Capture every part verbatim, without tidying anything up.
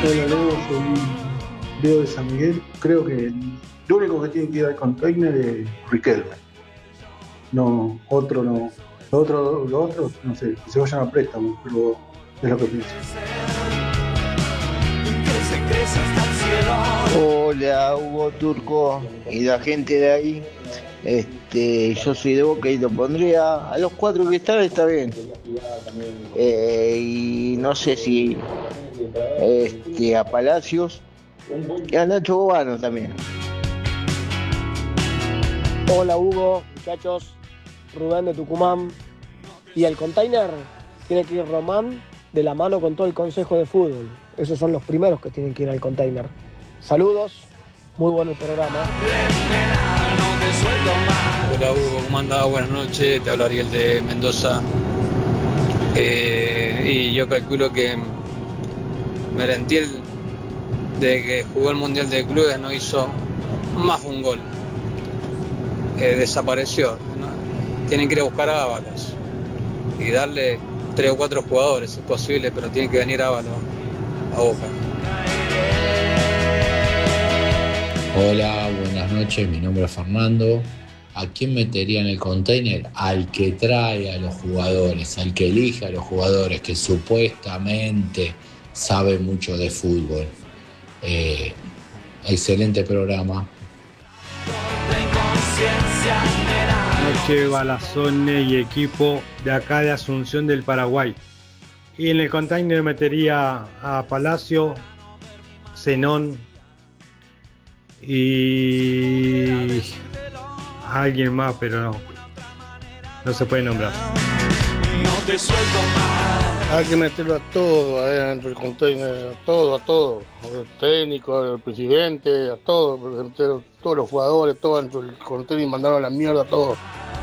Hola Leo, soy Leo de San Miguel. Creo que el único que tiene que ir al container es Riquelme. No, otro no. Los otros, los otros, no sé, que se vayan a préstamo, pero es lo que pienso. Hola Hugo Turco y la gente de ahí. Este, yo soy de Boca y lo pondría a los cuatro que están, está bien. Eh, y no sé si este, a Palacios y a Nacho Bobano también. Hola Hugo, muchachos, Rubén de Tucumán. Y al container tiene que ir Román de la mano con todo el consejo de fútbol. Esos son los primeros que tienen que ir al container. Saludos, muy bueno el programa. Hola Hugo, ¿cómo andás? Buenas noches, te habla Ariel de Mendoza. Eh, y yo calculo que Merentiel, de que jugó el Mundial de Clubes, no hizo más de un gol. Eh, desapareció, ¿no? Tienen que ir a buscar a Ábalos y darle tres o cuatro jugadores, es posible, pero tiene que venir Ábalos a Boca. Hola, buenas noches, mi nombre es Fernando. ¿A quién metería en el container? Al que trae a los jugadores, al que elige a los jugadores, que supuestamente sabe mucho de fútbol. Eh, excelente programa. Noche Balazone y equipo de acá de Asunción del Paraguay. Y en el container metería a Palacio, Zenón y a alguien más, pero no, no se puede nombrar. Hay que meterlo a todo adentro del container, a todo, a todo, al técnico, al presidente, a todo, meter todos los jugadores, todo dentro del container y mandarlo a la mierda, a todo.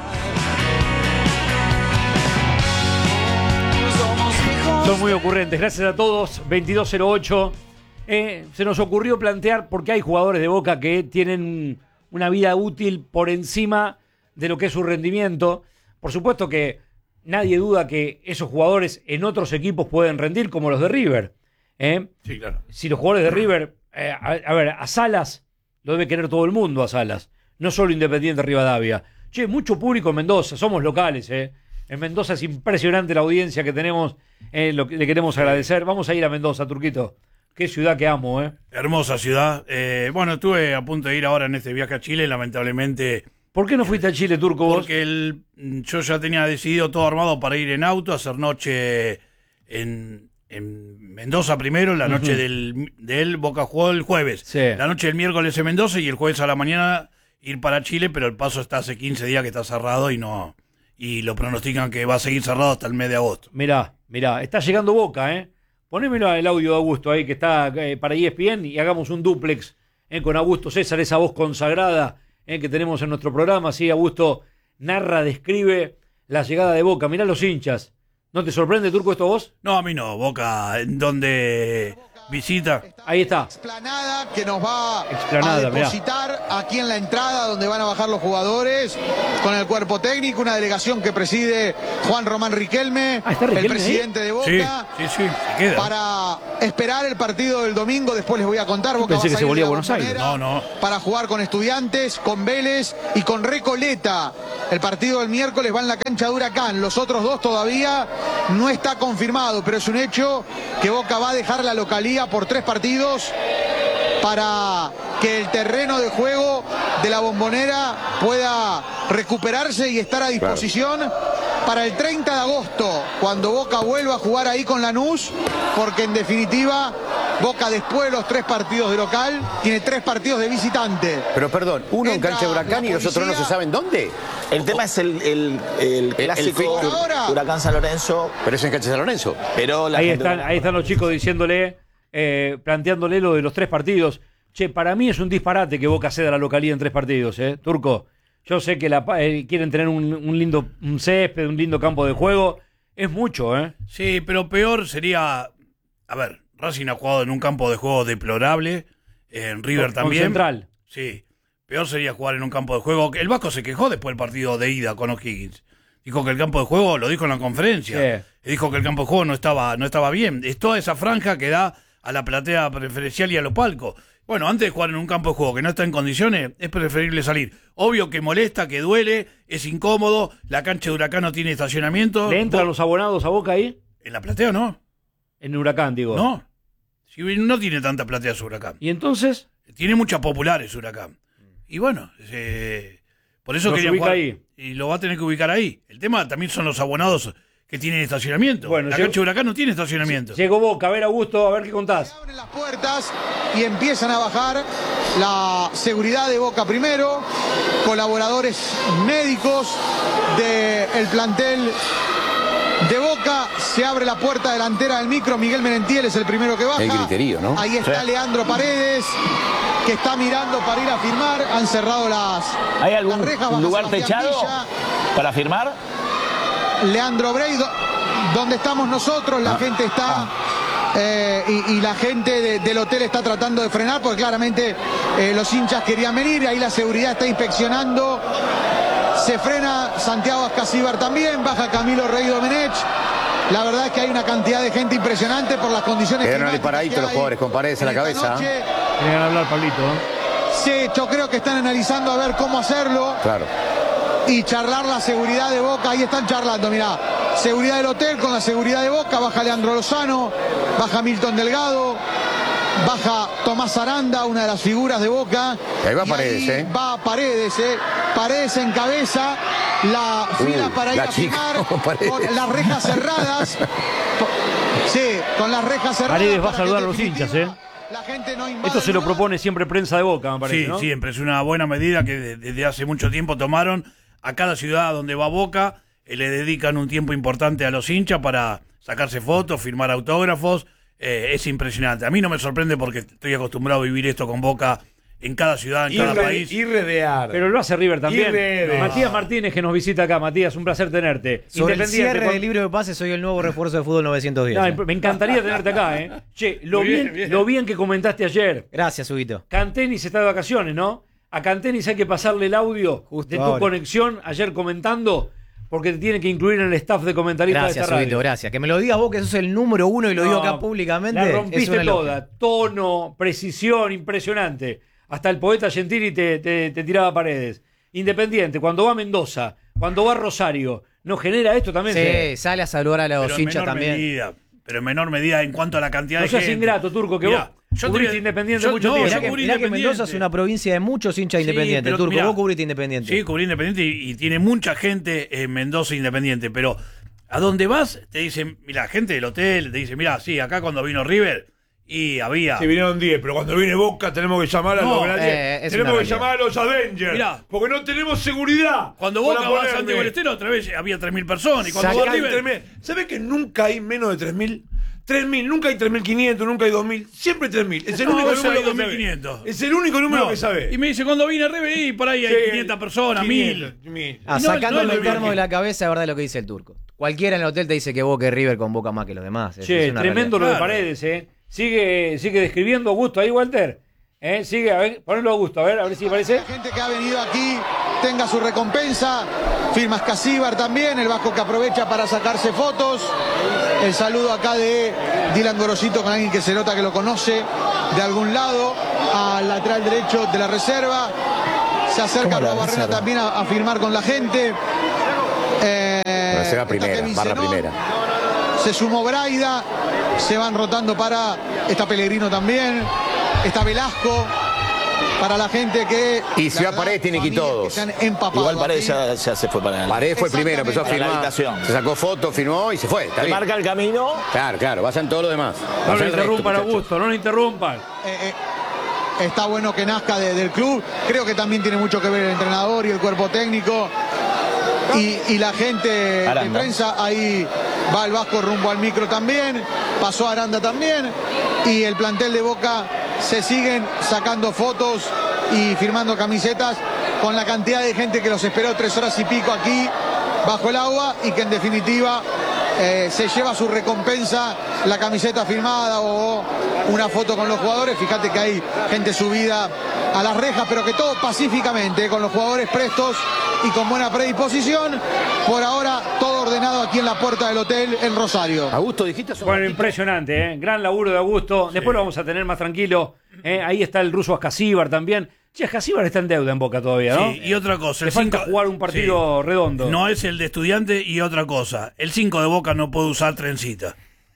Son muy ocurrentes, gracias a todos. Veintidós cero ocho. Eh, se nos ocurrió plantear, porque hay jugadores de Boca que tienen una vida útil por encima de lo que es su rendimiento. Por supuesto que nadie duda que esos jugadores en otros equipos pueden rendir, como los de River. ¿eh? Sí, claro. Si los jugadores de River, eh, a, a ver, a Salas lo debe querer todo el mundo, a Salas, no solo Independiente Rivadavia. Che, mucho público en Mendoza, somos locales, ¿eh? En Mendoza es impresionante la audiencia que tenemos, eh, lo que le queremos agradecer. Vamos a ir a Mendoza, Turquito. Qué ciudad que amo, ¿eh? Hermosa ciudad. Eh, bueno, estuve a punto de ir ahora en este viaje a Chile, lamentablemente. ¿Por qué no fuiste a Chile, Turco, vos? Porque el, yo ya tenía decidido todo armado para ir en auto, hacer noche en, en Mendoza primero, la noche uh-huh. del, del Boca jugó el jueves. Sí. La noche del miércoles en Mendoza y el jueves a la mañana ir para Chile, pero el paso está hace quince días que está cerrado y no y lo pronostican que va a seguir cerrado hasta el mes de agosto. Mirá, mirá, está llegando Boca, ¿eh? Ponémelo el audio de Augusto ahí, que está eh, para E S P N, y hagamos un dúplex eh, con Augusto César, esa voz consagrada eh, que tenemos en nuestro programa. Sí, Augusto narra, describe la llegada de Boca. Mirá los hinchas. ¿No te sorprende, Turco, esto vos? No, a mí no. Boca, en donde visita. Ahí está. Explanada que nos va Explanada, a depositar mirá. Aquí en la entrada donde van a bajar los jugadores con el cuerpo técnico, una delegación que preside Juan Román Riquelme, ah, Riquelme el presidente ¿eh? de Boca, sí, sí, sí, se queda. Para esperar el partido del domingo. Después les voy a contar. Boca Pensé va que a se volvía a Buenos Aires. No, no. Para jugar con Estudiantes, con Vélez y con Recoleta. El partido del miércoles va en la cancha de Huracán. Los otros dos todavía no está confirmado, pero es un hecho que Boca va a dejar la localía por tres partidos para que el terreno de juego de la Bombonera pueda recuperarse y estar a disposición claro. para el treinta de agosto, cuando Boca vuelva a jugar ahí con Lanús, porque en definitiva Boca, después de los tres partidos de local, tiene tres partidos de visitante. Pero perdón, uno Entra en cancha de Huracán y los otros no se saben dónde. El tema es el, el, el clásico el ahora, Huracán San Lorenzo. Pero es en cancha de San Lorenzo. Pero la ahí, están, ahí están los chicos diciéndole, eh, planteándole lo de los tres partidos. Che, para mí es un disparate que Boca ceda la localía en tres partidos, ¿eh? Turco, yo sé que la, eh, quieren tener un, un lindo un césped, un lindo campo de juego. Es mucho, ¿eh? Sí, pero peor sería... A ver, Racing ha jugado en un campo de juego deplorable, en River con, también. Con Central. Sí, peor sería jugar en un campo de juego. El Vasco se quejó después del partido de ida con O'Higgins. Dijo que el campo de juego, lo dijo en la conferencia, sí. dijo que el campo de juego no estaba, no estaba bien. Es toda esa franja que da a la platea preferencial y a los palcos. Bueno, antes de jugar en un campo de juego que no está en condiciones, es preferible salir. Obvio que molesta, que duele, es incómodo, la cancha de Huracán no tiene estacionamiento. ¿Le entran los abonados a Boca ahí? ¿En la platea no? En Huracán, digo. No. Si no tiene tanta platea su Huracán. ¿Y entonces? Tiene muchas populares Huracán. Y bueno, eh, por eso quería jugar. Ahí. Y lo va a tener que ubicar ahí. El tema también son los abonados que tienen estacionamiento. Bueno, la llegó, cancha de Huracán no tiene estacionamiento. Llegó Boca, a ver Augusto, a ver qué contás. Se abren las puertas y empiezan a bajar la seguridad de Boca primero, colaboradores médicos del plantel de Boca. Se abre la puerta delantera del micro, Miguel Merentiel es el primero que baja. El griterío, ¿no? Ahí está sí. Leandro Paredes, que está mirando para ir a firmar. Han cerrado las, ¿Hay algún las rejas, lugar techado para firmar? Leandro Brey, donde estamos nosotros, la ah, gente está ah. eh, y, y la gente de, del hotel está tratando de frenar porque claramente eh, los hinchas querían venir, ahí la seguridad está inspeccionando, se frena Santiago Ascasíbar también, baja Camilo Rey Domenech. La verdad es que hay una cantidad de gente impresionante por las condiciones climáticas. Quedaron paraditos los jugadores con Paredes en la cabeza. Tienen que hablar, Pablito. Sí, yo creo que están analizando a ver cómo hacerlo. Claro. Y charlar la seguridad de Boca, ahí están charlando, mirá, seguridad del hotel con la seguridad de Boca, baja Leandro Lozano, baja Milton Delgado, baja Tomás Aranda, una de las figuras de Boca. Y ahí va Paredes, ahí eh. Va Paredes, eh. Paredes encabeza la fila uh, para ir a firmar, con las rejas cerradas. Sí, con las rejas cerradas. Paredes va a saludar a los hinchas, eh. La gente no Esto se lo propone siempre prensa de Boca, me parece, Sí, ¿no? siempre, es una buena medida que desde hace mucho tiempo tomaron. A cada ciudad donde va Boca eh, le dedican un tiempo importante a los hinchas para sacarse fotos, firmar autógrafos. Eh, es impresionante. A mí no me sorprende porque estoy acostumbrado a vivir esto con Boca en cada ciudad, en y cada re, país. Y redear. Pero lo hace River también. No. Matías Martínez, que nos visita acá. Matías, un placer tenerte. Sobre el cierre cuando... del libro de pases, soy el nuevo refuerzo de Fútbol novecientos diez. No, me encantaría tenerte acá, ¿eh? Che, lo bien, bien, bien. lo bien que comentaste ayer. Gracias, Huguito. Cantenis está de vacaciones, ¿no? A Cantenis hay que pasarle el audio Justo de tu ahora. conexión ayer comentando, porque te tiene que incluir en el staff de comentaristas gracias, de esta radio. Gracias, gracias. Que me lo digas vos, que sos el número uno y lo no, digo acá públicamente. La rompiste toda. Tono, precisión, impresionante. Hasta el poeta Gentili te, te, te tiraba Paredes. Independiente, cuando va a Mendoza, cuando va a Rosario, ¿no genera esto también? Sí, ¿sí? Sale a saludar a los hinchas también. Medida, pero en menor medida en cuanto a la cantidad no de gente. No seas ingrato, Turco, que mirá, vos yo cubriste Independiente yo, mucho no, tiempo. Mirá que, mirá que Mendoza es una provincia de muchos hinchas sí, independientes. Turco, mirá, vos cubriste Independiente. Sí, cubrí Independiente y, y tiene mucha gente en Mendoza Independiente, pero a donde vas te dicen, mira, gente del hotel te dice, mira, sí, acá cuando vino River y había... Sí, vinieron diez, pero cuando viene Boca tenemos que llamar a no, los grandes, eh, tenemos que llamar a los Avengers, mirá, porque no tenemos seguridad. Cuando Boca va a Santiago del Estero otra vez había tres mil personas y cuando va River... ¿Sabés que nunca hay menos de tres mil? tres mil, nunca hay tres mil quinientos, nunca hay dos mil, siempre tres mil. Es el único no, número dos mil quinientos. Es el único número no. que sabe. Y me dice, cuando viene River, y por ahí hay sí, quinientas personas, mil. Ah, no, sacándome no el termo de la cabeza, es verdad lo que dice el Turco. Cualquiera en el hotel te dice que Boca y River convoca más que los demás. Che, es tremendo realidad. Lo de Paredes, ¿eh? Sigue, sigue describiendo Augusto ahí, Walter. ¿Eh? Sigue, a ver, ponelo a Augusto, a ver, a ver si parece. La gente que ha venido aquí tenga su recompensa. Firmas Casíbar también, el Vasco que aprovecha para sacarse fotos. El saludo acá de Dylan Gorosito con alguien que se nota que lo conoce de algún lado. Al lateral derecho de la reserva. Se acerca Luis Barrera también a, a firmar con la gente. Eh, reserva primera, barra primera. Se sumó Braida. Se van rotando para... Está Pellegrino también. Está Velasco. Para la gente que... Y Ciudad Paredes tiene que ir todos. Igual Paredes ya, ya se fue para el... Paredes fue primero, empezó a firmar. Se sacó fotos, firmó y se fue. Está bien. Marca el camino. Claro, claro, vayan todos los demás. No lo interrumpan, Augusto, no lo interrumpan. Eh, eh, está bueno que nazca de, del club. Creo que también tiene mucho que ver el entrenador y el cuerpo técnico. Y, y la gente Aranda. de prensa, ahí va el Vasco rumbo al micro también, pasó Aranda también, y el plantel de Boca se siguen sacando fotos y firmando camisetas con la cantidad de gente que los esperó tres horas y pico aquí bajo el agua y que en definitiva eh, se lleva su recompensa, la camiseta firmada o una foto con los jugadores. Fíjate que hay gente subida a las rejas, pero que todo pacíficamente, con los jugadores prestos y con buena predisposición. Por ahora todo ordenado. ordenado aquí en la puerta del hotel en Rosario. Augusto, dijiste. Bueno, impresionante, ¿eh? Gran laburo de Augusto. Después lo vamos a tener más tranquilo. ¿eh? Ahí está el ruso Ascasíbar también. Che, Ascasíbar está en deuda en Boca todavía, ¿no? Sí, y otra cosa. Le el falta cinco, jugar un partido sí, redondo. No es el de Estudiante y otra cosa. El cinco de Boca no puede usar trencita.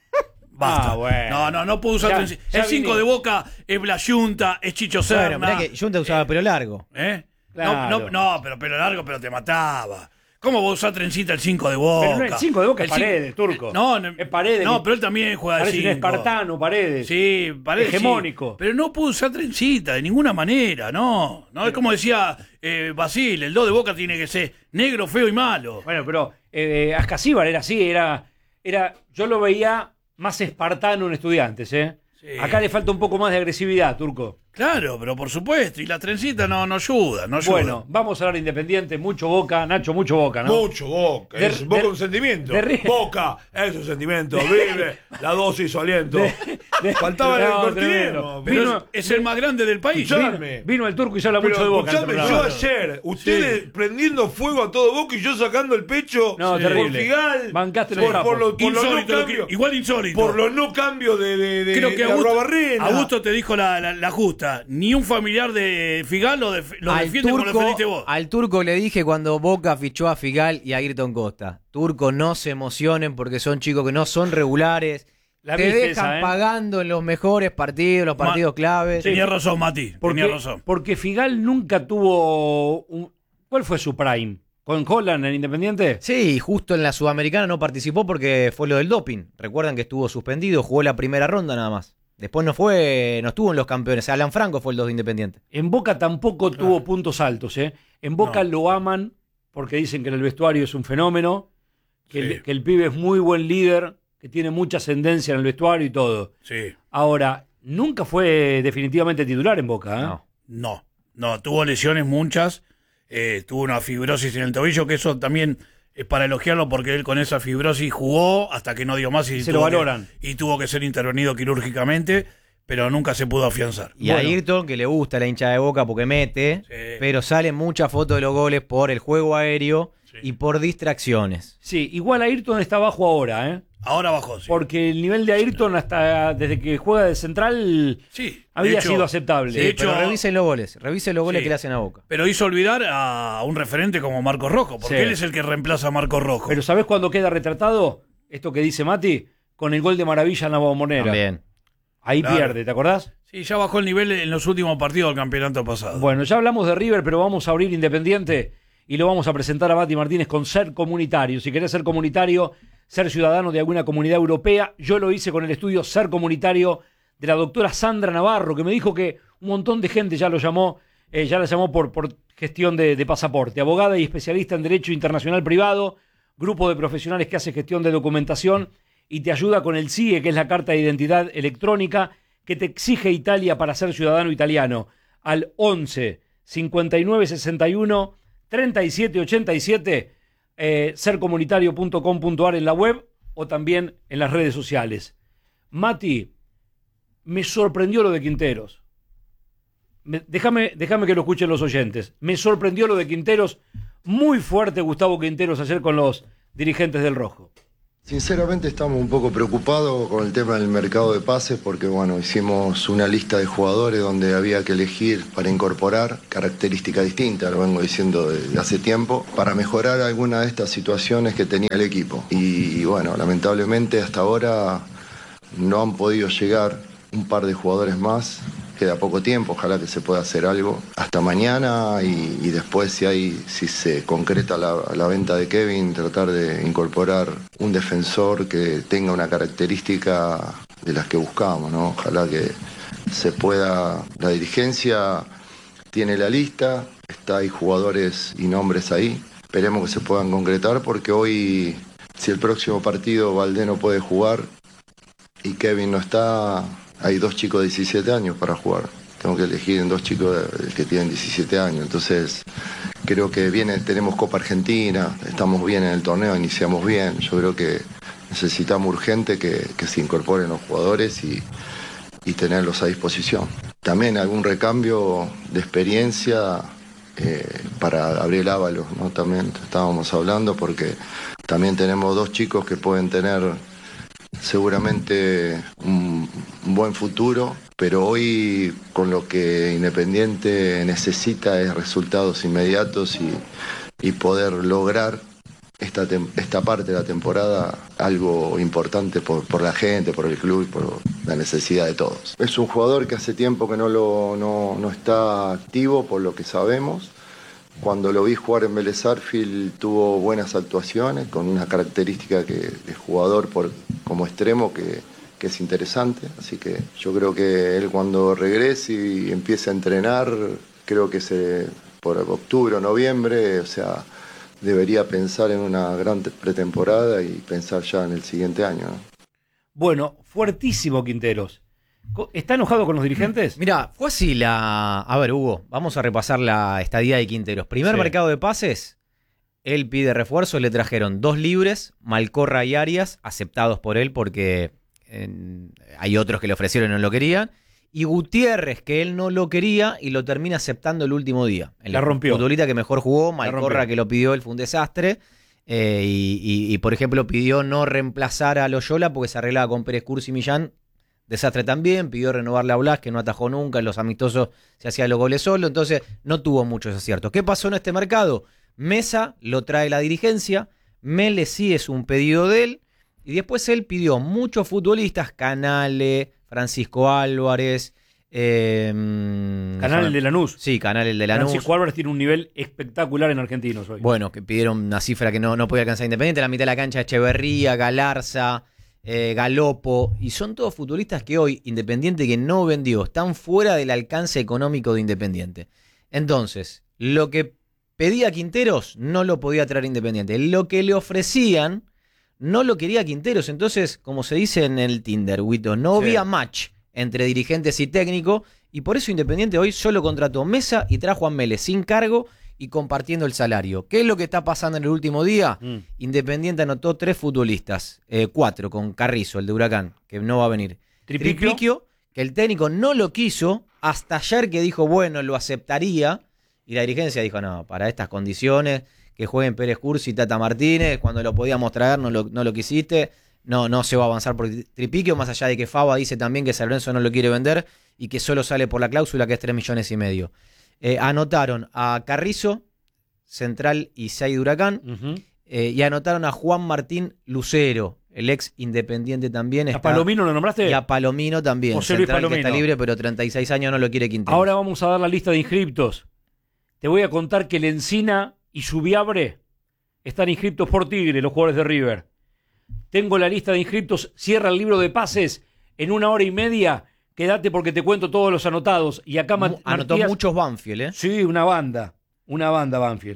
Basta. Ah, bueno. No, no, no puede usar Ya, trencita. ya El cinco vine. de Boca es Blas Yunta, es Chicho Serna. Bueno, pero es que Junta usaba pelo largo. ¿Eh? Claro. No, no, no, pero pelo largo, pero te mataba. ¿Cómo va a usar trencita el cinco de Boca? Pero no, el cinco de Boca es El cin- Paredes, Turco. No, no, es Paredes. no, pero él también juega de Parece un cinco. espartano, Paredes. Sí, Paredes. Hegemónico. Sí, pero no pudo usar trencita de ninguna manera, no. No es como decía eh, Basile, el dos de Boca tiene que ser negro, feo y malo. Bueno, pero eh, Ascasíbar era así, era, era. Yo lo veía más espartano en Estudiantes, ¿eh? Sí. Acá le falta un poco más de agresividad, Turco. Claro, pero por supuesto, y la trencita no, no ayuda, no ayuda. Bueno, vamos a hablar de Independiente, mucho Boca, Nacho, mucho Boca, ¿no? Mucho Boca, De- es Boca de- un sentimiento. de- Boca es un sentimiento, vive la dosis su aliento. De- Faltaba el No, cortinero. tremendo. Pero Vino- es, es el más grande del país. Escuchame. Vino el Turco y se habla Pero mucho de Boca. en este escuchame, yo programa. ayer, ustedes Sí. prendiendo fuego a todo Boca y yo sacando el pecho No, por terrible. Figal, Bancaste los por, trapos. por los, por los no Insólito, lo que- cambios, igual insólito. por los no cambios de, de, de, Creo que de Augusto, Arruabarrena. Augusto te dijo la, la, la justa. Ni un familiar de Figal lo, def- lo Al defiende como lo turco, defendiste vos. al turco le dije cuando Boca fichó a Figal y a Ayrton Costa: Turco, no se emocionen porque son chicos que no son regulares. La Te viste dejan esa, ¿eh? pagando en los mejores partidos, los Ma- partidos claves. Tenía razón, Mati. Porque, Tenía razón. porque Figal nunca tuvo. Un, ¿Cuál fue su prime? ¿Con Holland en Independiente? Sí, justo en la Sudamericana no participó porque fue lo del doping. Recuerdan que estuvo suspendido, jugó la primera ronda nada más. Después no fue, no estuvo en los campeones. Alan Franco fue el dos de Independiente. En Boca tampoco tuvo puntos altos, ¿eh? En Boca No. lo aman porque dicen que en el vestuario es un fenómeno, que, Sí. el, que el pibe es muy buen líder, que tiene mucha ascendencia en el vestuario y todo. Sí. Ahora, nunca fue definitivamente titular en Boca, ¿eh? No. No, no, tuvo lesiones muchas. Eh, tuvo una fibrosis en el tobillo, que eso también es para elogiarlo porque él con esa fibrosis jugó hasta que no dio más y, Se tuvo lo que- valoran. y tuvo que ser intervenido quirúrgicamente, pero nunca se pudo afianzar. Y a Ayrton, que le gusta la hincha de Boca porque mete, Sí. pero salen muchas fotos de los goles por el juego aéreo y por distracciones. Sí, igual Ayrton está bajo ahora, ¿eh? Ahora bajó, sí. Porque el nivel de Ayrton hasta desde que juega de central Sí, había de hecho- sido aceptable. de hecho- Pero revisen los goles, revisen los goles Sí. que le hacen a Boca. Pero hizo olvidar a un referente como Marcos Rojo, porque Sí. él es el que reemplaza a Marcos Rojo. Pero ¿sabés cuándo queda retratado? Esto que dice Mati, con el gol de Maravilla en la Bombonera. También. Ahí Claro. pierde, ¿te acordás? Sí, ya bajó el nivel en los últimos partidos del campeonato pasado. Bueno, ya hablamos de River, pero vamos a abrir Independiente y lo vamos a presentar a Mati Martínez con Ser Comunitario. Si querés ser comunitario, ser ciudadano de alguna comunidad europea, yo lo hice con el estudio Ser Comunitario de la doctora Sandra Navarro, que me dijo que un montón de gente ya lo llamó, eh, ya la llamó por, por gestión de, de pasaporte. Abogada y especialista en Derecho Internacional Privado, grupo de profesionales que hace gestión de documentación y te ayuda con el S I E, que es la carta de identidad electrónica que te exige Italia para ser ciudadano italiano, al once cincuenta y nueve sesenta y uno treinta y siete ochenta y siete, eh, sercomunitario punto com punto ar en la web o también en las redes sociales. Mati, me sorprendió lo de Quinteros. Me- déjame, déjame que lo escuchen los oyentes. Me sorprendió lo de Quinteros. Muy fuerte Gustavo Quinteros ayer con los dirigentes del Rojo. Sinceramente estamos un poco preocupados con el tema del mercado de pases porque bueno, hicimos una lista de jugadores donde había que elegir para incorporar características distintas, lo vengo diciendo desde hace tiempo, para mejorar alguna de estas situaciones que tenía el equipo. Y, y bueno, lamentablemente hasta ahora no han podido llegar un par de jugadores más. Queda poco tiempo, ojalá que se pueda hacer algo hasta mañana y, y después si hay, si se concreta la, la venta de Kevin, tratar de incorporar un defensor que tenga una característica de las que buscamos, ¿no? Ojalá que se pueda, la dirigencia tiene la lista, está, hay jugadores y nombres ahí, esperemos que se puedan concretar porque hoy, si el próximo partido Valdés no puede jugar y Kevin no está, hay dos chicos de diecisiete años para jugar. Tengo que elegir en dos chicos que tienen diecisiete años. Entonces, creo que viene, tenemos Copa Argentina, estamos bien en el torneo, iniciamos bien. Yo creo que necesitamos urgente que, que se incorporen los jugadores y, y tenerlos a disposición. También algún recambio de experiencia eh, para Gabriel Ábalos, ¿no? También estábamos hablando porque también tenemos dos chicos que pueden tener seguramente un, un buen futuro, pero hoy con lo que Independiente necesita es resultados inmediatos y, y poder lograr esta, esta parte de la temporada algo importante por, por la gente, por el club y por la necesidad de todos. Es un jugador que hace tiempo que no, lo, no, no está activo por lo que sabemos. Cuando lo vi jugar en Vélez Sarsfield tuvo buenas actuaciones, con una característica que, de jugador por, como extremo que, que es interesante. Así que yo creo que él cuando regrese y empiece a entrenar, creo que se, por octubre o noviembre, o sea, debería pensar en una gran pretemporada y pensar ya en el siguiente año, ¿no? Bueno, fuertísimo Quinteros. ¿Está enojado con los dirigentes? Mira, fue así la... A ver, Hugo, vamos a repasar la estadía de Quinteros. Primer Sí. mercado de pases, él pide refuerzos, le trajeron dos libres, Malcorra y Arias, aceptados por él porque eh, hay otros que le ofrecieron y no lo querían. Y Gutiérrez, que él no lo quería y lo termina aceptando el último día. El La rompió. futbolista que mejor jugó, La Malcorra rompió. que lo pidió, él fue un desastre. Eh, y, y, y, por ejemplo, pidió no reemplazar a Loyola porque se arreglaba con Pérez Cursi y Millán. Desastre también. Pidió renovarle a Blas, que no atajó nunca. En los amistosos se hacía los goles solo. Entonces, no tuvo muchos aciertos. ¿Qué pasó en este mercado? Mesa lo trae la dirigencia. Mele sí es un pedido de él. Y después él pidió muchos futbolistas. Canale, Francisco Álvarez. Eh, Canal de Lanús. Sí, Canal el de Lanús. Francisco Álvarez tiene un nivel espectacular en Argentinos hoy. Bueno, que pidieron una cifra que no, no podía alcanzar Independiente. La mitad de la cancha, Echeverría, Galarza, eh, Galopo. Y son todos futbolistas que hoy Independiente que no vendió. Están fuera del alcance económico de Independiente. Entonces, lo que pedía Quinteros no lo podía traer Independiente. Lo que le ofrecían no lo quería Quinteros. Entonces, como se dice en el Tinder, Huito, no Sí. había match entre dirigentes y técnico, y por eso Independiente hoy solo contrató Mesa y trajo a Mele sin cargo y compartiendo el salario. ¿Qué es lo que está pasando en el último día? Mm. Independiente anotó tres futbolistas, eh, cuatro con Carrizo, el de Huracán, que no va a venir. Tripiquio. Tripiquio, que el técnico no lo quiso, hasta ayer que dijo, bueno, lo aceptaría, y la dirigencia dijo, no, para estas condiciones, que jueguen Pérez Cursi y Tata Martínez, cuando lo podíamos traer no lo, no lo quisiste. No, no se va a avanzar por Tripiquio, más allá de que Fava dice también que San Lorenzo no lo quiere vender y que solo sale por la cláusula, que es tres millones y medio. Eh, anotaron a Carrizo, Central y seis de Huracán, Uh-huh. eh, y anotaron a Juan Martín Lucero, el ex Independiente también. ¿A Está, Palomino lo nombraste? y a Palomino también. José Luis Central, que Palomino. está libre, pero treinta y seis años no lo quiere Quintero. Ahora vamos a dar la lista de inscriptos. Te voy a contar que el Encina y Subiabre están inscriptos por Tigre, los jugadores de River. Tengo la lista de inscriptos, cierra el libro de pases en una hora y media. Quédate porque te cuento todos los anotados. Y acá Mu- Anotó Matías- muchos Banfield, ¿eh? Sí, una banda. Una banda Banfield.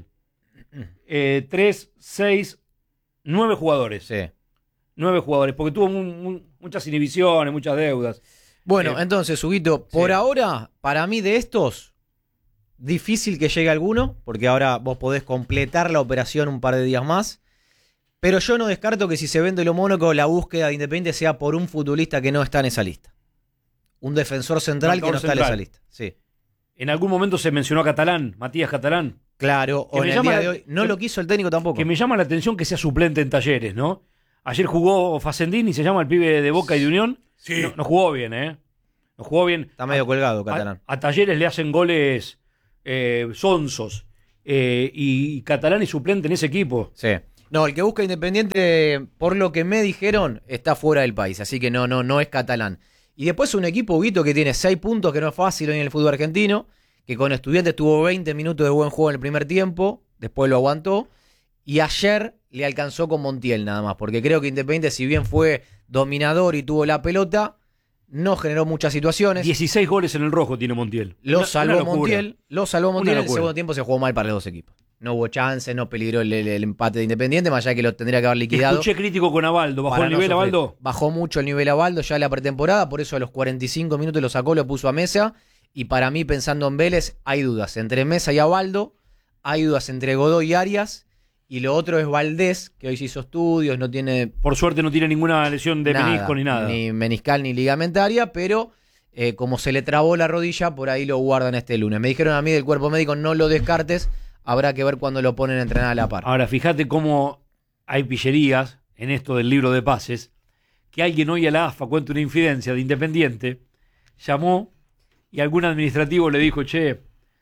Eh, tres, seis, nueve jugadores. Sí. Nueve jugadores, porque tuvo mu- mu- muchas inhibiciones, muchas deudas. Bueno, Eh, entonces, Huguito, por sí. ahora, para mí de estos, difícil que llegue alguno, porque ahora vos podés completar la operación un par de días más. Pero yo no descarto que si se vende lo Mónaco, la búsqueda de Independiente sea por un futbolista que no está en esa lista. Un defensor central que Marcador no está en central. esa lista. Sí. En algún momento se mencionó a Catalán, Matías Catalán. Claro, Que o me en el llama día la- de hoy. No que- lo quiso el técnico tampoco. Que me llama la atención que sea suplente en Talleres, ¿no? Ayer jugó Facendini, se llama el pibe de Boca y de Unión. Sí. No, no jugó bien, ¿eh? No jugó bien. Está medio colgado, A, Catalán. a Talleres le hacen goles eh, sonsos. Eh, y Catalán es suplente en ese equipo. Sí. No, el que busca Independiente, por lo que me dijeron, está fuera del país. Así que no, no, no es Catalán. Y después un equipo, Huguito, que tiene seis puntos, que no es fácil hoy en el fútbol argentino, que con Estudiantes tuvo veinte minutos de buen juego en el primer tiempo, después lo aguantó, y ayer le alcanzó con Montiel nada más, porque creo que Independiente, si bien fue dominador y tuvo la pelota, no generó muchas situaciones. dieciséis goles en el rojo tiene Montiel. Lo Una- salvó una locura. Montiel, lo salvó Una Montiel, en el locura. segundo tiempo se jugó mal para los dos equipos. No hubo chance, no peligró el, el- el empate de Independiente, más allá de que lo tendría que haber Te liquidado. escuché crítico con Abaldo. ¿Bajó Para el no nivel, sufrir. Abaldo? Bajó mucho el nivel Abaldo ya en la pretemporada, por eso a los cuarenta y cinco minutos lo sacó, lo puso a Mesa. Y para mí, pensando en Vélez, hay dudas entre Mesa y Abaldo, hay dudas entre Godoy y Arias, y lo otro es Valdés, que hoy se hizo estudios, no tiene Por suerte no tiene ninguna lesión de nada, menisco ni nada. ni meniscal ni ligamentaria, pero eh, como se le trabó la rodilla, por ahí lo guardan este lunes. Me dijeron a mí del cuerpo médico, no lo descartes, habrá que ver cuando lo ponen a entrenar a la par. Ahora, fíjate cómo hay pillerías en esto del libro de pases, que alguien hoy a la A F A cuenta una infidencia de Independiente, llamó y algún administrativo le dijo, che,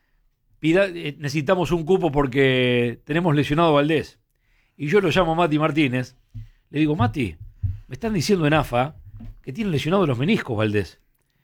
pida, eh, necesitamos un cupo porque tenemos lesionado a Valdés. Y yo lo llamo a Mati Martínez, le digo, Mati, me están diciendo en A F A que tienen lesionados los meniscos Valdés.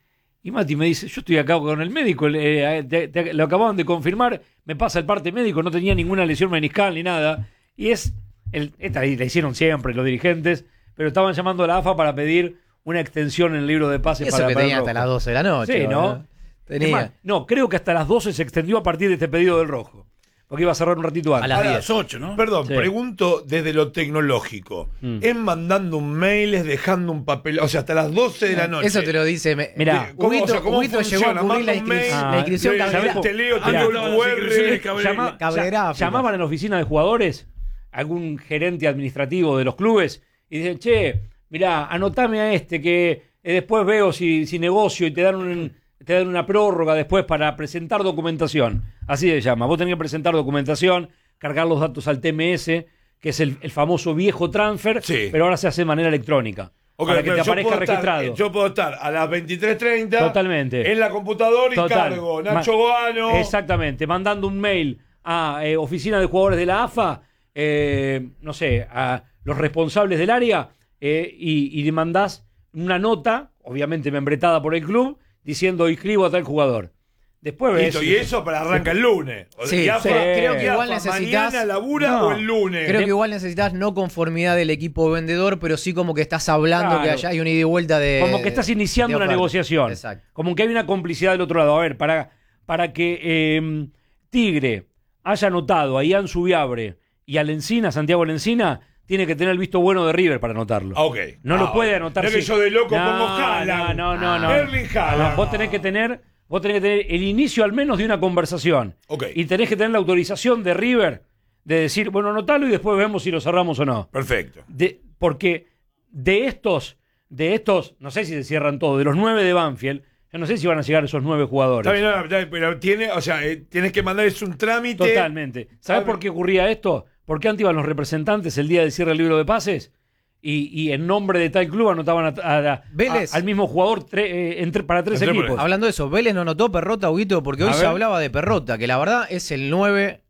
Y Mati me dice, yo estoy acá con el médico, eh, te, te, lo acababan de confirmar, me pasa el parte médico, no tenía ninguna lesión meniscal ni nada. Y es, el, esta la hicieron siempre los dirigentes, pero estaban llamando a la A F A para pedir una extensión en el libro de pases. Eso para que para tenía el hasta rojo. las doce de la noche. Sí, ¿no? ¿no? Tenía. Es más, no, creo que hasta las doce se extendió a partir de este pedido del rojo. Porque iba a cerrar un ratito antes. A las ocho, ¿no? Perdón, Sí. pregunto desde lo tecnológico. Mm. ¿Es mandando un mail, es dejando un papel? O sea, hasta las doce de la noche. Eso te lo dice. Me, Mirá, ¿Cómo, Huguito, o sea, ¿cómo Huguito funciona? llegó a cubrir la, Mando un mail, inscripción, Ah, la inscripción le- cabregá- te leo, Mirá, tengo el cu erre. Llama- cabregráficas. llamaban a la oficina de jugadores, algún gerente administrativo de los clubes, y dicen, che, mirá, anotame a este que eh, después veo si, si negocio y te dan un, te dan una prórroga después para presentar documentación. Así se llama. Vos tenés que presentar documentación, cargar los datos al T M S, que es el, el famoso viejo transfer, Sí. pero ahora se hace de manera electrónica. Ok, para que pero te yo aparezca puedo estar- registrado. yo puedo estar a las veintitrés treinta Totalmente. en la computadora y Total. cargo Ma- Nacho Boano. Exactamente, mandando un mail a eh, oficina de jugadores de la A F A, eh, no sé, a los responsables del área, eh, y, y le mandás una nota, obviamente membretada por el club, diciendo inscribo a tal jugador. Después ves. Listo, y eso para arranca el lunes. O Sí, sea, sí, Yafa- creo que Yafa igual necesitas. ¿Mañana labura No, o el lunes? Creo que igual necesitas no conformidad del equipo vendedor, pero sí como que estás hablando Claro. que allá hay una ida y vuelta de. Como que estás iniciando de una oferta. negociación. Exacto. Como que hay una complicidad del otro lado. A ver, para, para que eh, Tigre haya anotado a Ian Subiabre y a Lencina, Santiago Lencina, tiene que tener el visto bueno de River para anotarlo. Ah, ok. No Ah, lo puede ok. anotar. No es que si- yo de loco no, pongo Haaland. No, no, no. no. Erling Haaland. No, vos tenés que tener, vos tenés que tener el inicio al menos de una conversación. Ok. Y tenés que tener la autorización de River de decir, bueno, anotalo y después vemos si lo cerramos o no. Perfecto. De, porque de estos, de estos, no sé si se cierran todos, de los nueve de Banfield, yo no sé si van a llegar esos nueve jugadores. Está bien, no, está bien, pero tiene, o sea, eh, tienes que mandar es un trámite. Totalmente. ¿Sabes por qué ocurría esto? Porque antes iban los representantes el día del cierre del libro de pases y, y en nombre de tal club anotaban a- a- a- Vélez. a- al mismo jugador tre- eh, entre- para tres Entre- equipos. Hablando de eso, Vélez no notó Perrota, Huguito, porque hoy A se ver. hablaba de Perrota, que la verdad es el nueve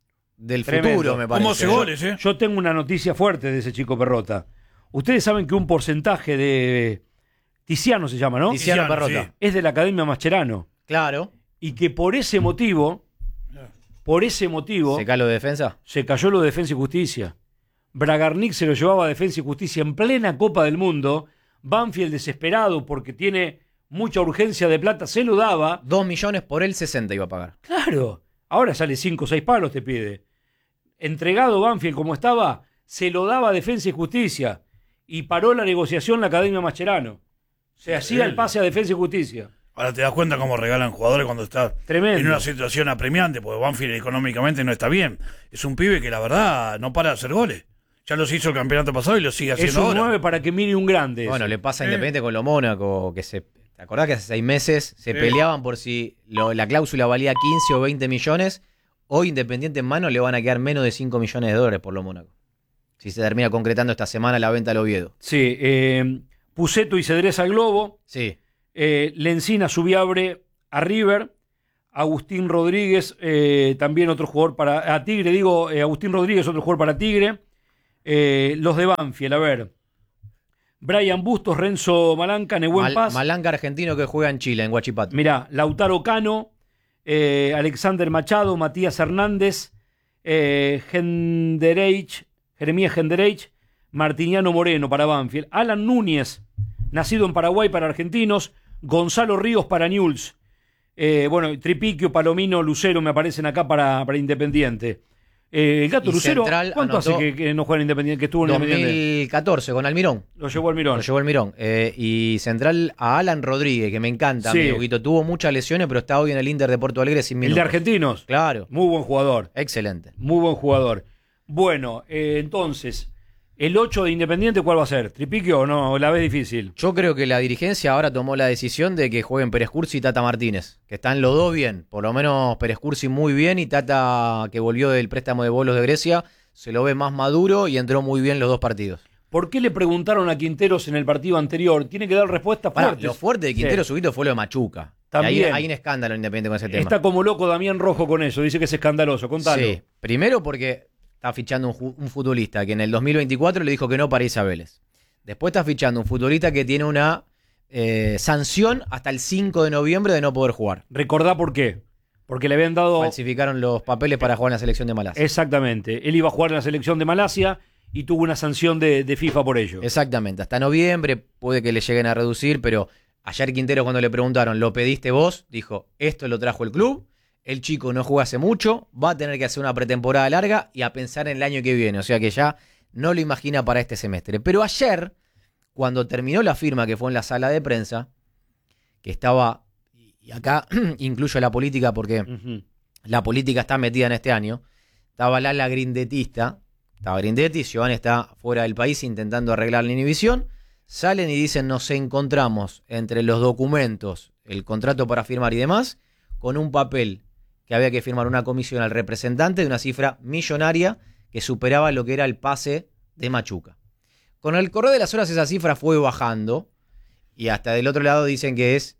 del Tremendo. futuro, me parece. ¿Cómo hace goles, eh? Yo tengo una noticia fuerte de ese chico Perrota. Ustedes saben que un porcentaje de Tiziano se llama, ¿no? Tiziano Tiziano, Perrota. sí. Es de la Academia Mascherano. Claro. Y que por ese motivo, por ese motivo, ¿Se cae lo de defensa? se cayó lo de Defensa y Justicia. Bragarnik se lo llevaba a Defensa y Justicia en plena Copa del Mundo. Banfield desesperado porque tiene mucha urgencia de plata, se lo daba. Dos millones por él, sesenta iba a pagar. Claro, ahora sale cinco o seis palos, te pide. Entregado Banfield como estaba, se lo daba a Defensa y Justicia. Y paró la negociación la Academia Mascherano. Se hacía el pase a Defensa y Justicia. Ahora te das cuenta cómo regalan jugadores cuando está Tremendo. en una situación apremiante, porque Banfield económicamente no está bien. Es un pibe que la verdad no para de hacer goles. Ya los hizo el campeonato pasado y lo sigue Es haciendo un ahora. nueve para que mire un grande. Bueno, ese. le pasa a Eh. Independiente con lo Mónaco, que se. ¿Te acordás que hace seis meses se Sí. peleaban por si lo- la cláusula valía quince o veinte millones? Hoy Independiente en mano le van a quedar menos de cinco millones de dólares por lo Mónaco. Si se termina concretando esta semana la venta al Oviedo. Sí, eh, Puceto y Cedrés al Globo. Sí. Eh, Lencina, Subiabre a River. Agustín Rodríguez, eh, también otro jugador para. A Tigre, digo, eh, Agustín Rodríguez, otro jugador para Tigre. Eh, los de Banfield, a ver. Brian Bustos, Renzo Malanca, Nehuen Mal- Paz. Malanca argentino que juega en Chile, en Huachipato. Mirá, Lautaro Cano, eh, Alexander Machado, Matías Hernández, eh, Gendereich, Jeremías Gendereich, Martiniano Moreno para Banfield, Alan Núñez, nacido en Paraguay para argentinos, Gonzalo Ríos para Newell's, eh, bueno, Tripiquio, Palomino, Lucero me aparecen acá para, para Independiente. Eh, el Gato Y Lucero, Central ¿cuánto anotó hace que, que no juega en Independiente? Que estuvo en dos Independiente. mil catorce con Almirón. Lo llevó Almirón. Lo llevó Almirón. Eh, y central a Alan Rodríguez, que me encanta. Sí. Mi Huguito. Tuvo muchas lesiones, pero está hoy en el Inter de Porto Alegre sin El minutos. de Argentinos. Claro. Muy buen jugador. Excelente. Muy buen jugador. Bueno, eh, entonces, ¿El ocho de Independiente cuál va a ser? ¿Tripiquio o no? ¿La ves difícil? Yo creo que la dirigencia ahora tomó la decisión de que jueguen Pérez Cursi y Tata Martínez, que están los dos bien, por lo menos Pérez Cursi muy bien y Tata, que volvió del préstamo de bolos de Grecia, se lo ve más maduro y entró muy bien los dos partidos. ¿Por qué le preguntaron a Quinteros en el partido anterior? Tiene que dar respuestas Pará, fuertes. lo fuerte de Quintero Sí. Subito fue lo de Machuca. También. Ahí hay un escándalo Independiente con ese tema. Está como loco Damián Rojo con eso, dice que es escandaloso, contalo. Sí, primero porque está fichando un, ju- un futbolista que en el dos mil veinticuatro le dijo que no para irse a Vélez. Después está fichando un futbolista que tiene una eh, sanción hasta el cinco de noviembre de no poder jugar. Recordá por qué. Porque le habían dado... Falsificaron los papeles para jugar en la selección de Malasia. Exactamente. Él iba a jugar en la selección de Malasia y tuvo una sanción de, de FIFA por ello. Exactamente. Hasta noviembre puede que le lleguen a reducir, pero ayer Quintero cuando le preguntaron, ¿lo pediste vos? Dijo, esto lo trajo el club. El chico no juega hace mucho, va a tener que hacer una pretemporada larga y a pensar en el año que viene. O sea que ya no lo imagina para este semestre. Pero ayer, cuando terminó la firma que fue en la sala de prensa, que estaba, y acá incluyo la política porque uh-huh. la política está metida en este año, estaba Lala Grindetista, estaba Grindetti, Giovanni está fuera del país intentando arreglar la inhibición, salen y dicen nos encontramos entre los documentos, el contrato para firmar y demás, con un papel que había que firmar una comisión al representante de una cifra millonaria que superaba lo que era el pase de Machuca. Con el correr de las horas esa cifra fue bajando y hasta del otro lado dicen que es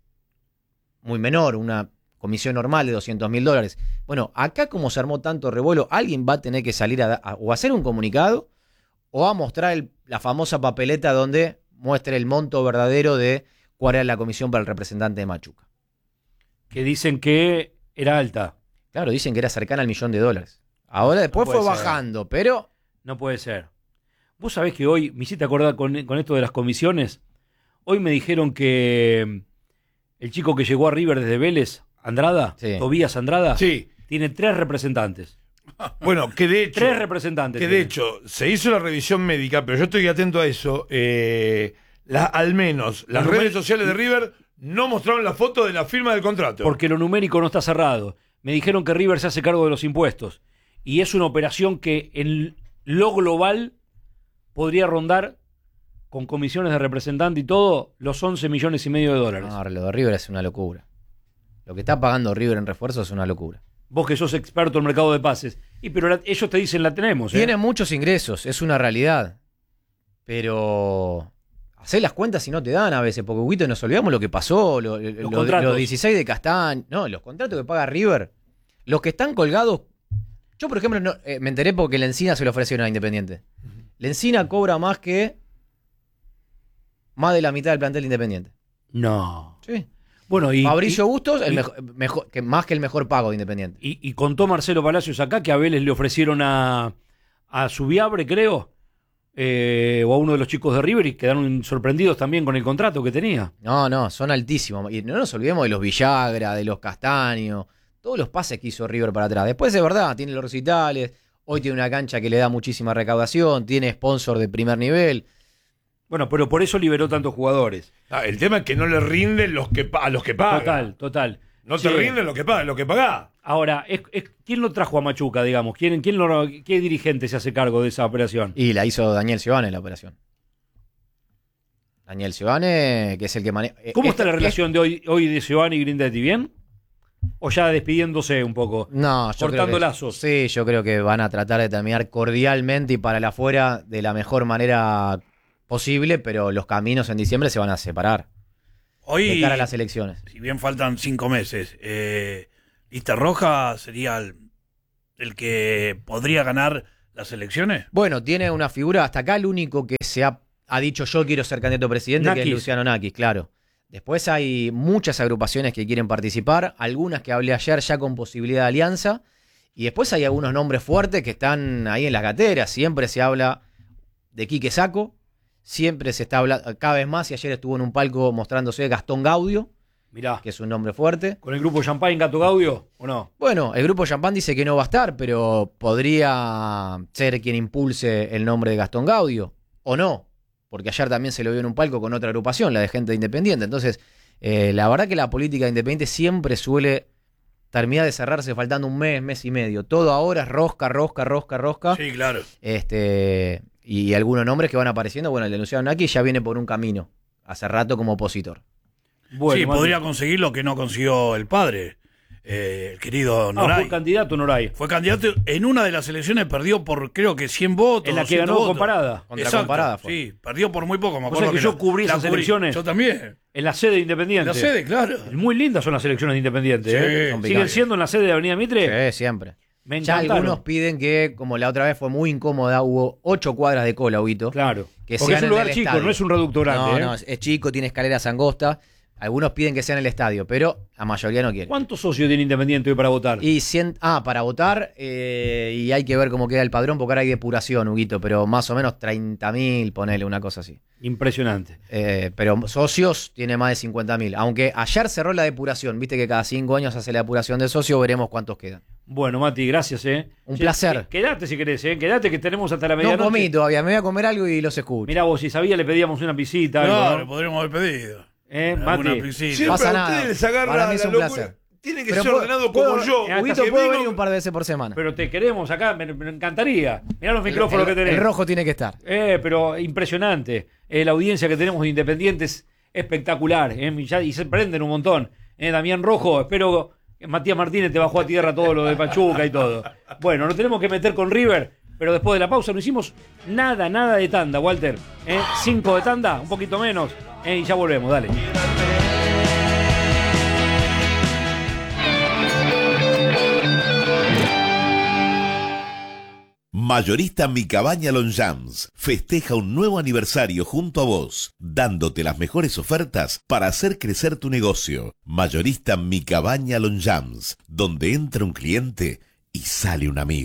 muy menor, una comisión normal de doscientos mil dólares. Bueno, acá como se armó tanto revuelo, alguien va a tener que salir a, a o a hacer un comunicado o a mostrar el, la famosa papeleta donde muestre el monto verdadero de cuál era la comisión para el representante de Machuca. Que dicen que era alta. Claro, dicen que era cercana al millón de dólares. Ahora después No fue puede ser. bajando, pero... No puede ser. Vos sabés que hoy, me hiciste acordar con, con esto de las comisiones, hoy me dijeron que el chico que llegó a River desde Vélez, Andrada, Sí. Tobías Andrada, Sí. tiene tres representantes. Bueno, que de hecho... Tres representantes. Que de tiene. hecho, se hizo la revisión médica, pero yo estoy atento a eso. Eh, la- al menos las Los redes numer- sociales de River no mostraron la foto de la firma del contrato. Porque lo numérico no está cerrado. Me dijeron que River se hace cargo de los impuestos. Y es una operación que en lo global podría rondar, con comisiones de representante y todo, los once millones y medio de dólares. No, lo de River es una locura. Lo que está pagando River en refuerzo es una locura. Vos que sos experto en mercado de pases. Y pero la- ellos te dicen la tenemos. ¿eh? Tiene muchos ingresos, es una realidad. Pero... Hacé las cuentas y no te dan a veces, porque Huguito, nos olvidamos lo que pasó, lo- lo- los contratos. los dieciséis de Castañ, no, los contratos que paga River, los que están colgados. Yo, por ejemplo, no, eh, me enteré porque la Encina se lo ofrecieron a Independiente. La Encina cobra más que más de la mitad del plantel de Independiente. No. Sí. Bueno, y, Fabricio y- Bustos, el y- mejor, mejor- que más que el mejor pago de Independiente. Y, y contó Marcelo Palacios acá que a Vélez le ofrecieron a, a Subiabre, creo, eh, o a uno de los chicos de River y quedaron sorprendidos también con el contrato que tenía. No, no, son altísimos. Y no nos olvidemos de los Villagra, de los Castaño, todos los pases que hizo River para atrás. Después, de verdad, tiene los recitales, hoy tiene una cancha que le da muchísima recaudación, tiene sponsor de primer nivel. Bueno, pero por eso liberó tantos jugadores. Ah, el tema es que no le rinden los que, pa- a los que pagan. Total, total. No te Sí. rinden lo que pagan, lo que pagás. Ahora, es, es- ¿quién lo trajo a Machuca, digamos? ¿Quién, quién lo, ¿Qué dirigente se hace cargo de esa operación? Y la hizo Daniel Giovanni la operación. Daniel Giovanni, que es el que maneja... ¿Cómo Esta- está la relación de hoy, hoy de Giovanni y Grindetti? ¿Bien? ¿O ya despidiéndose un poco? No, yo cortando creo que, lazos. Sí, yo creo que van a tratar de terminar cordialmente y para la afuera de la mejor manera posible, pero los caminos en diciembre se van a separar. Hoy, de cara a las elecciones. Si bien faltan cinco meses, eh, Lista Roja sería el, el que podría ganar las elecciones. Bueno, tiene una figura, hasta acá el único que se ha, ha dicho yo quiero ser candidato a presidente, que es Nakis. Luciano Nakis, claro. Después hay muchas agrupaciones que quieren participar, algunas que hablé ayer ya con posibilidad de alianza, y después hay algunos nombres fuertes que están ahí en las gateras. Siempre se habla de Quique Sacco, siempre se está hablando, cada vez más, y ayer estuvo en un palco mostrándose Gastón Gaudio, Mirá, que es un nombre fuerte. ¿con el grupo Champagne Gato Gaudio o no? Bueno, el grupo Champán dice que no va a estar, pero podría ser quien impulse el nombre de Gastón Gaudio, o no, porque ayer también se lo vio en un palco con otra agrupación, la de gente independiente. Entonces, eh, la verdad que la política independiente siempre suele terminar de cerrarse faltando un mes, mes y medio. Todo ahora es rosca, rosca, rosca, rosca. Sí, claro. Este, Y algunos nombres que van apareciendo, bueno, el de Luciano Naki ya viene por un camino, hace rato como opositor. Bueno, sí, podría conseguir lo que no consiguió el padre, eh, el querido Noray. Ah, fue candidato Noray. Fue candidato en una de las elecciones, perdió por creo que cien votos. En la que ganó votos. comparada. Contra Exacto, comparada fue. Sí, perdió por muy poco, me O acuerdo sea que, que yo la- cubrí la esas cubrí. elecciones. Yo también. En la sede de Independiente. En la sede, claro. Muy lindas son las elecciones de Independiente. Sí, ¿eh? son ¿Siguen picantes. siendo en la sede de Avenida Mitre? Sí, siempre. Me Ya encantaron. algunos piden que, como la otra vez fue muy incómoda, hubo ocho cuadras de cola, Huguito. Claro. Que Porque sean es un en lugar el chico, estadio. no es un reducto grande. No, ¿eh? no, es, es chico, tiene escaleras angostas. Algunos piden que sea en el estadio, pero la mayoría no quiere. ¿Cuántos socios tiene Independiente hoy para votar? Y cien, ah, para votar, eh, y hay que ver cómo queda el padrón, porque ahora hay depuración, Huguito, pero más o menos treinta mil, ponele una cosa así. Impresionante. Eh, pero socios tiene más de cincuenta mil. Aunque ayer cerró la depuración, viste que cada cinco años hace la depuración de socios, veremos cuántos quedan. Bueno, Mati, gracias, ¿eh? Un Sí, placer. que- Quedate si querés, ¿eh? Quedate que tenemos hasta la medianoche. No comí todavía, me voy a comer algo y los escucho. Mirá vos, si sabía le pedíamos una visita. Claro, algo, ¿no? podríamos haber pedido. ¿Eh, Alguna Mati? piscina. Siempre pasa a nada. ustedes les agarra Para mí es la un locura. placer. Tienen que Pero ser puedo- ordenados puedo- como yo. Huguito, Que puedo vengo- venir un par de veces por semana. Pero te queremos acá, me, me encantaría. Mirá los micrófonos el, que tenés. el rojo tiene que estar. Eh, pero impresionante. Eh, la audiencia que tenemos de Independiente es espectacular. eh, y, ya- y se prenden un montón. Eh, Damián Rojo, espero que Matías Martínez te bajó a tierra todo lo de Pachuca y todo. Bueno, nos tenemos que meter con River, pero después de la pausa no hicimos nada, nada de tanda, Walter. Eh, cinco de tanda, un poquito menos. Eh, y ya volvemos, dale. Mayorista Mi Cabaña Longchamps festeja un nuevo aniversario junto a vos, dándote las mejores ofertas para hacer crecer tu negocio. Mayorista Mi Cabaña Longchamps, donde entra un cliente y sale un amigo.